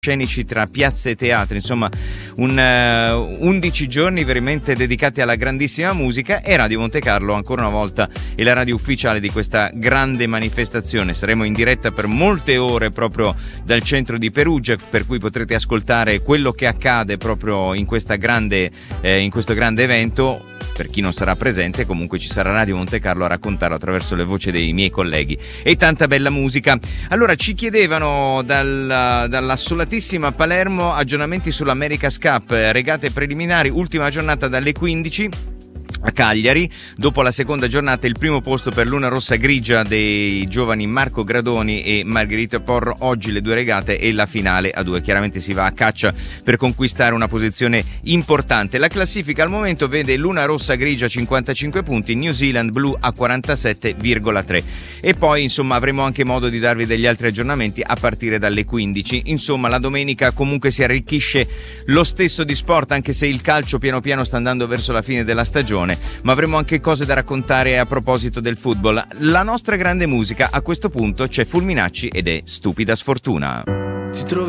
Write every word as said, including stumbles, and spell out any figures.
scenici tra piazze e teatri, insomma un uh, undici giorni veramente dedicati alla grandissima musica, e Radio Monte Carlo ancora una volta è la radio ufficiale di questa grande manifestazione. Saremo in diretta per molte ore proprio dal centro di Perugia, per cui potrete ascoltare quello che accade proprio in questa grande eh, in questo grande evento. Per chi non sarà presente, comunque ci sarà Radio Monte Carlo a raccontarlo attraverso le voci dei miei colleghi, e tanta bella musica. Allora, ci chiedevano dal, dall'assolatissima Palermo aggiornamenti sull'America's Cup, regate preliminari, ultima giornata dalle quindici a Cagliari. Dopo la seconda giornata il primo posto per Luna Rossa Grigia dei giovani Marco Gradoni e Margherita Porro. Oggi le due regate e la finale a due. Chiaramente si va a caccia per conquistare una posizione importante. La classifica al momento vede Luna Rossa Grigia cinquantacinque punti, New Zealand Blue a quarantasette virgola tre, e poi insomma avremo anche modo di darvi degli altri aggiornamenti a partire dalle quindici. Insomma, la domenica comunque si arricchisce lo stesso di sport, anche se il calcio piano piano sta andando verso la fine della stagione, ma avremo anche cose da raccontare a proposito del football. La nostra grande musica a questo punto c'è Fulminacci ed è Stupida Sfortuna. Ti trovo